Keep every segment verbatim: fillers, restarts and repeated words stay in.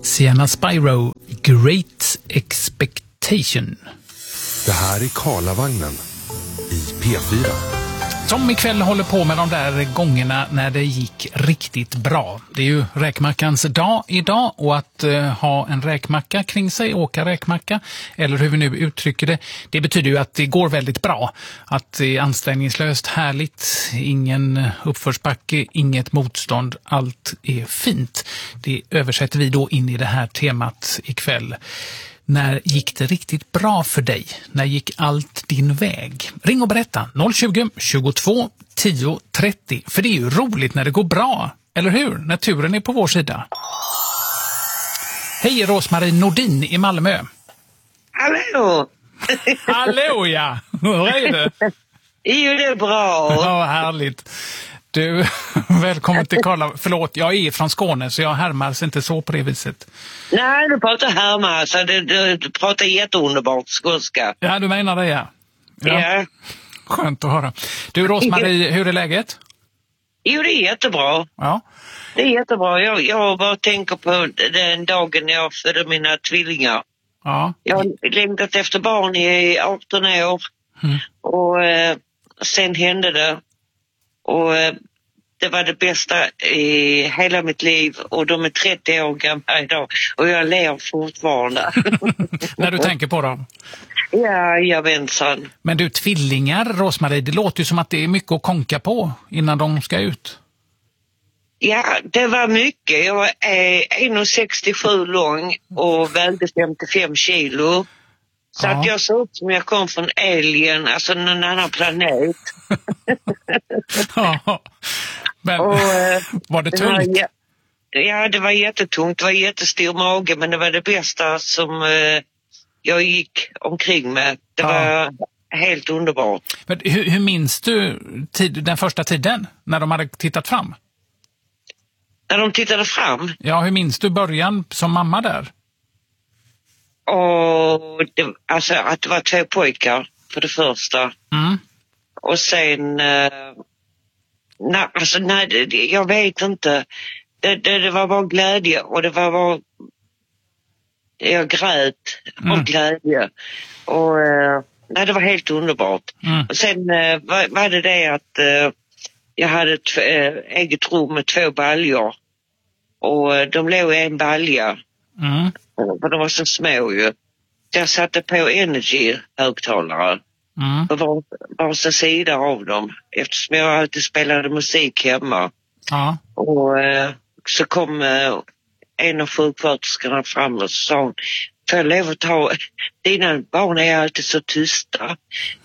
Sienna Spyro, Great Expectation. Det här är Karlavagnen i P fyra. Som ikväll håller på med de där gångerna när det gick riktigt bra. Det är ju räkmackans dag idag, och att uh, ha en räkmacka kring sig, åka räkmacka, eller hur vi nu uttrycker det, det betyder ju att det går väldigt bra. Att det är ansträngningslöst, härligt, ingen uppförsbacke, inget motstånd, allt är fint. Det översätter vi då in i det här temat ikväll. När gick det riktigt bra för dig? När gick allt din väg? Ring och berätta noll tjugo, tjugotvå, tio, trettio. För det är ju roligt när det går bra, eller hur? När turen är på vår sida. Hej, Rosmarie Nordin i Malmö. Hallå! Hallå, ja! Hur är det? Jo, det är bra. Ja, härligt. Du, välkommen till Karla. Förlåt, jag är från Skåne så jag härmar inte så på det viset. Nej, du pratar härma. Alltså, du, du, du pratar jätteunderbart skånska. Ja, du menar det, ja. Ja. ja. Skönt att höra. Du, Rosmarie, hur är läget? Jo, det är jättebra. Ja. Det är jättebra. Jag, jag bara tänker på den dagen jag födde mina tvillingar. Ja. Jag har längtat efter barn i arton år. Mm. Och eh, sen hände det. Och eh, det var det bästa i hela mitt liv. Och de är trettio år gamla idag. Och jag lever fortfarande. När du tänker på dem? Ja, jag vänsan. Men du, tvillingar, Rosmarie, det låter ju som att det är mycket att konka på innan de ska ut. Ja, det var mycket. Jag är en komma sextiosju lång och vägde femtiofem kilo. Så ja. Att jag såg ut som jag kom från alien, alltså någon annan planet. Ja. Men och, var det tungt? Det var, ja, det var jättetungt. Det var jättestor mage, men det var det bästa som eh, jag gick omkring med. Det ja. var helt underbart. Men hur, hur minns du tid, den första tiden när de hade tittat fram? När de tittade fram? Ja, hur minns du början som mamma där? Och det, alltså att det var två pojkar för det första. Mm. Och sen eh, nej, alltså nej, det, jag vet inte. Det, det, det var bara glädje och det var bara jag grät av mm. glädje. Och eh, nej, det var helt underbart. Mm. Och sen eh, var, var det det att eh, jag hade ett äh, eget rum med två baljor. Och äh, de låg i en balja. Mm. För de var så små ju. Jag satte på Energy-högtalare. Mm. På var, varsin sida av dem. Eftersom jag alltid spelade musik hemma. Ja. Och äh, så kom äh, en av sjuksköterskorna fram och sa hon, får jag lov att ta, dina barn är alltid så tysta.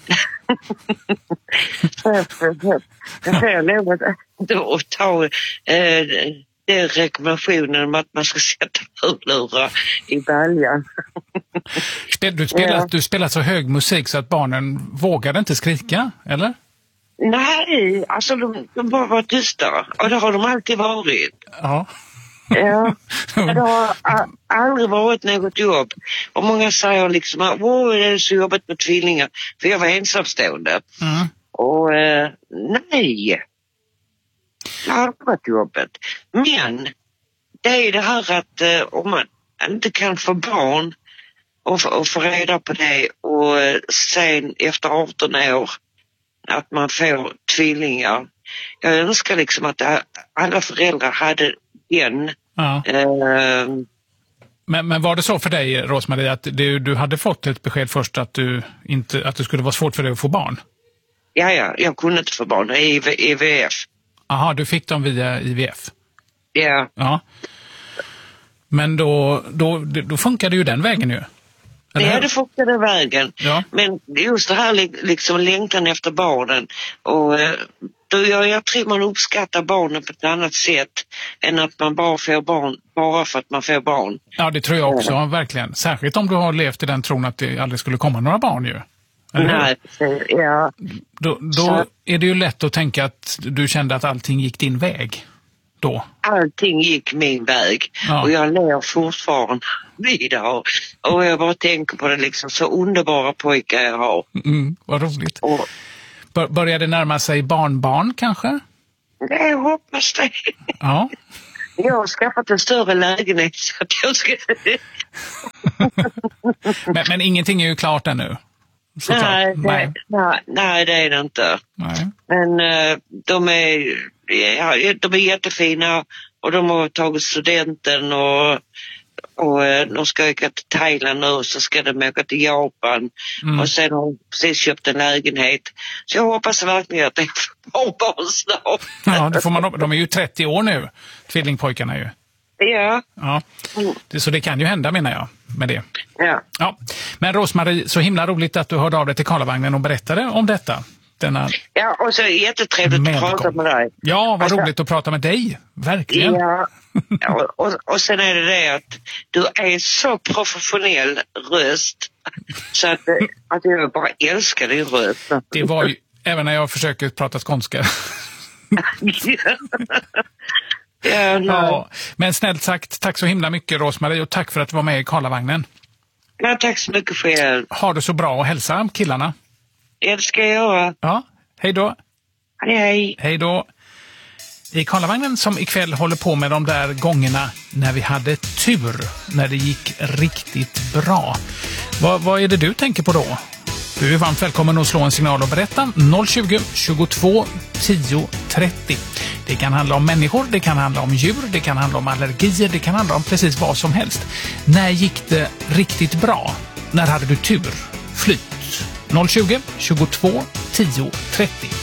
Jag får lov att ta eh, den rekommendationen om att man ska sätta hörlurar i baljan. Du spelar, ja. du spelar så hög musik så att barnen vågade inte skrika, eller? Nej, alltså de, de bara var tysta. Och det har de alltid varit. Ja. Ja, det har aldrig varit något jobb. Och många säger liksom, åh, det är så jobbigt med tvillingar. För jag var ensamstående. Mm. Och eh, nej, det har aldrig varit jobbet. Men det är det här att eh, om man inte kan få barn och, och få reda på det och eh, sen efter arton år att man får tvillingar. Jag önskar liksom att alla föräldrar hade den. Ja. Uh, men, men var det så för dig, Rosmarie, att du, du hade fått ett besked först att, du inte, att det skulle vara svårt för dig att få barn? Ja, ja, jag kunde inte få barn. I I V F. Jaha, du fick dem via I V F? Ja. Ja. Men då, då, då funkade ju den vägen ju. Eller ja, det funkade vägen. Ja. Men just det här liksom längtan efter barnen och då jag, jag tror man uppskattar barnen på ett annat sätt än att man bara får barn bara för att man får barn. Ja, det tror jag också, ja. Verkligen. Särskilt om du har levt i den tron att det aldrig skulle komma några barn ju. Eller Nej, ja. Då, då är det ju lätt att tänka att du kände att allting gick din väg då. Allting gick min väg. Ja. Och jag lever fortfarande idag. Och jag bara tänker på det liksom, så underbara pojkar jag har. Mm, vad roligt. Och Börjar det närma sig barnbarn kanske? Jag hoppas det. Ja. Jag har skaffat en större lägenhet så att jag ska... men, men ingenting är ju klart ännu. Nej det, nej. Nej, nej, det är det inte. Nej. Men uh, de är, ja, de är jättefina och de har tagit studenten och, och uh, de ska åka till Thailand nu och så ska de åka till Japan. Mm. Och sen har de precis köpt en lägenhet. Så jag hoppas verkligen att det får barn snart. Ja, det får man, de är ju trettio år nu, tvillingpojkarna ju. Ja. Ja. Det, så det kan ju hända, menar jag, med det. Ja. Ja. Men Rose-Marie, så himla roligt att du hörde av dig till Karlavagnen och berättade om detta. Denna ja, och så jättetrevligt att prata med dig. Ja, vad alltså, roligt att prata med dig. Verkligen. Ja, och, och, och sen är det det att du är så professionell röst så att, att jag bara älskar din röst. Det var ju, även när jag försöker prata skånska. Ja, ja, men snällt sagt, tack så himla mycket Rose-Marie och tack för att du var med i Karlavagnen. Ja, tack så mycket för er. Ha det så bra och hälsa killarna. Ja, det ska jag göra. Ja, hej då. Hej, hej. Hej då. I Karlavagnen som ikväll håller på med de där gångerna när vi hade tur, när det gick riktigt bra. Vad, vad är det du tänker på då? Du är varmt välkommen att slå en signal och berätta noll tjugo, tjugotvå, tio, trettio. Det kan handla om människor, det kan handla om djur, det kan handla om allergier, det kan handla om precis vad som helst. När gick det riktigt bra? När hade du tur? Flyt. noll tjugo, tjugotvå, tio, trettio.